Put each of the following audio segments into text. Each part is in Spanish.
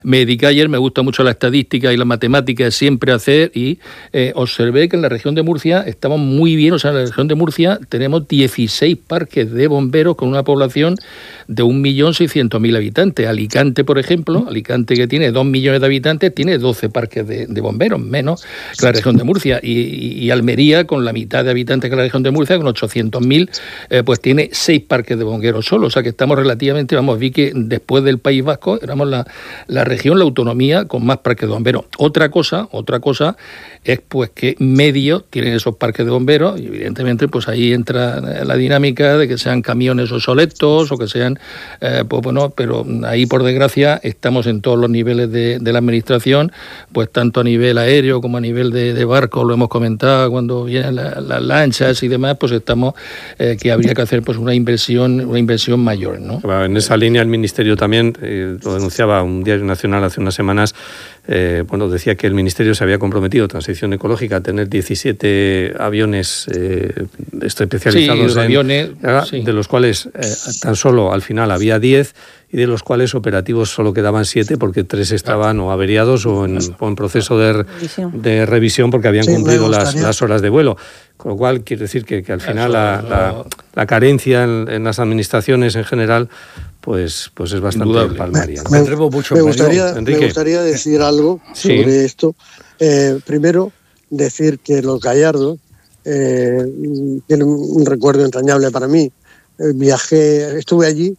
Me dediqué ayer, me gusta mucho la estadística y la matemática, siempre hacer, y observé que en la región de Murcia estamos muy bien. O sea, en la región de Murcia tenemos 16 parques de bomberos con una población de 1.600.000 habitantes. Alicante, por ejemplo, Alicante, que tiene 2 millones de habitantes, tiene 12 parques de bomberos, menos que la región de Murcia. Y Almería, con la mitad de habitantes que la región de Murcia, con 800.000, pues tiene 6 parques de bomberos solo. O sea, que estamos relativamente, vi que después del País Vasco éramos la región, la autonomía con más parques de bomberos. Otra cosa es pues que medios tienen esos parques de bomberos, y evidentemente pues ahí entra la dinámica de que sean camiones obsoletos o que sean pues bueno, pero ahí por desgracia estamos en todos los niveles de la administración, pues tanto a nivel aéreo como a nivel de barco, lo hemos comentado cuando vienen las lanchas y demás, pues estamos que habría que hacer pues una inversión mayor, ¿no? En esa línea el Ministerio también lo denunciaba un diario nacional hace unas semanas. Decía que el Ministerio se había comprometido, Transición Ecológica, a tener 17 aviones especializados de los cuales tan solo al final había 10, y de los cuales operativos solo quedaban 7 porque 3 estaban o averiados o en proceso de revisión porque habían cumplido las horas de vuelo. Con lo cual, quiere decir que al final la carencia en las administraciones en general pues es bastante palmaria, ¿no? Me gustaría decir algo sobre esto. Primero, decir que Los Gallardos tiene un recuerdo entrañable para mí. Estuve allí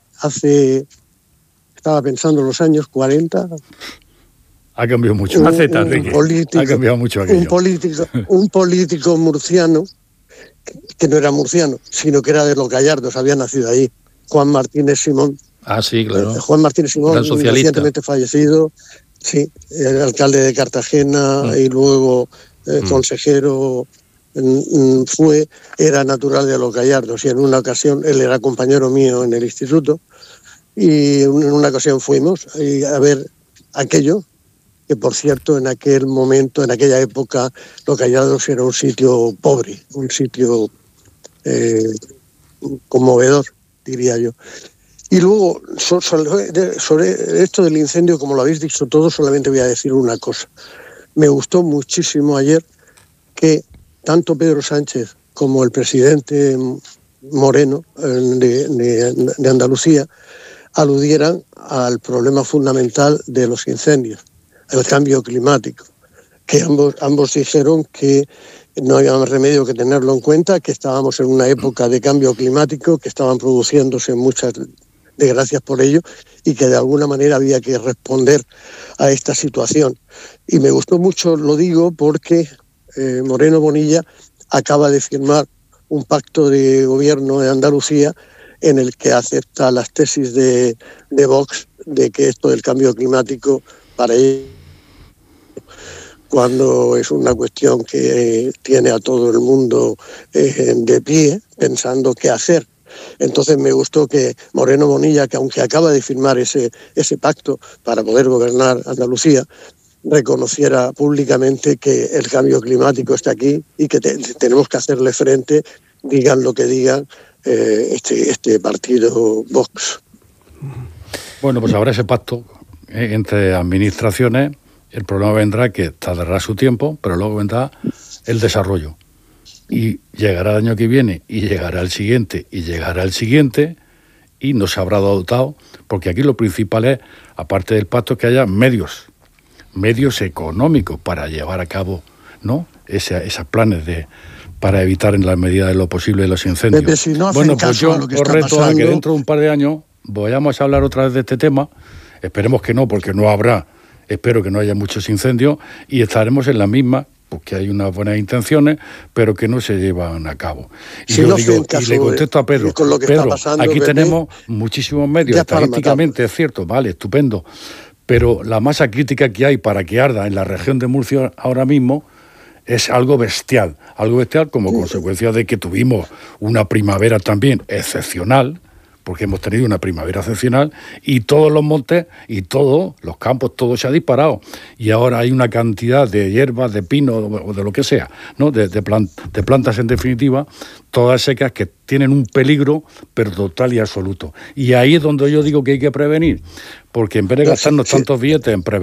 estaba pensando en los años 40. Ha cambiado mucho. Ha cambiado mucho aquello. Un político murciano, que no era murciano, sino que era de Los Gallardos, había nacido ahí, Juan Martínez Simón. Sí, claro. Juan Martínez Simón, recientemente fallecido, sí, el alcalde de Cartagena y luego consejero, era natural de Los Gallardos, y en una ocasión él era compañero mío en el instituto, y en una ocasión fuimos a ver aquello, que por cierto en aquel momento, en aquella época, Los Gallardos era un sitio pobre, un sitio conmovedor, diría yo. Y luego, sobre esto del incendio, como lo habéis dicho todos, solamente voy a decir una cosa. Me gustó muchísimo ayer que tanto Pedro Sánchez como el presidente Moreno de Andalucía aludieran al problema fundamental de los incendios, el cambio climático, que ambos dijeron que no había más remedio que tenerlo en cuenta, que estábamos en una época de cambio climático, que estaban produciéndose muchas desgracias por ello, y que de alguna manera había que responder a esta situación. Y me gustó mucho, lo digo, porque Moreno Bonilla acaba de firmar un pacto de gobierno de Andalucía en el que acepta las tesis de Vox de que esto del cambio climático para ellos, cuando es una cuestión que tiene a todo el mundo de pie, pensando qué hacer. Entonces me gustó que Moreno Bonilla, que aunque acaba de firmar ese pacto para poder gobernar Andalucía, reconociera públicamente que el cambio climático está aquí y que tenemos que hacerle frente, digan lo que digan este partido Vox. Bueno, pues habrá ese pacto entre administraciones. El problema vendrá que tardará su tiempo, pero luego vendrá el desarrollo. Y llegará el año que viene, y llegará el siguiente, y llegará el siguiente, y no se habrá dotado, porque aquí lo principal es, aparte del pacto, que haya medios económicos para llevar a cabo, ¿no?, esos planes para evitar en la medida de lo posible los incendios. Pepe, si no bueno, pues yo os reto a que dentro de un par de años vayamos a hablar otra vez de este tema. Esperemos que no, porque no habrá, espero que no haya muchos incendios, y estaremos en la misma, porque hay unas buenas intenciones, pero que no se llevan a cabo. Y yo digo, y le contesto a Pedro, aquí tenemos muchísimos medios, estadísticamente es cierto, vale, estupendo, pero la masa crítica que hay para que arda en la región de Murcia ahora mismo es algo bestial como consecuencia de que tuvimos una primavera también excepcional, porque hemos tenido una primavera excepcional y todos los montes y todos los campos, todo se ha disparado. Y ahora hay una cantidad de hierbas, de pino o de lo que sea, ¿no? de plantas en definitiva, todas secas que tienen un peligro, pero total y absoluto. Y ahí es donde yo digo que hay que prevenir, porque en vez de gastarnos tantos billetes en prevenir,